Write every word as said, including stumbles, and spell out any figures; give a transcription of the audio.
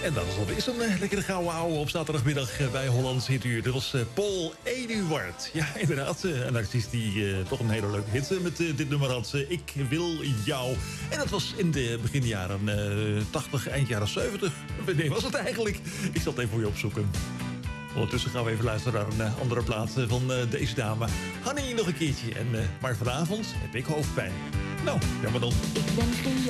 En dat was alweer zo'n uh, lekkere gouden ouwe op zaterdagmiddag uh, bij Hollands Hituur. Dat was uh, Paul Eduard. Ja, inderdaad. Uh, een artiest die uh, toch een hele leuke hit uh, met uh, dit nummer had. Uh, Ik wil jou. En dat was in de beginjaren uh, tachtig, eind jaren zeventig. Wanneer was het eigenlijk? Ik zal het even voor je opzoeken. Ondertussen gaan we even luisteren naar een uh, andere plaat van uh, deze dame. Hannie nog een keertje. En, uh, maar vanavond heb ik hoofdpijn. Nou, jammer dan. Ik ben geen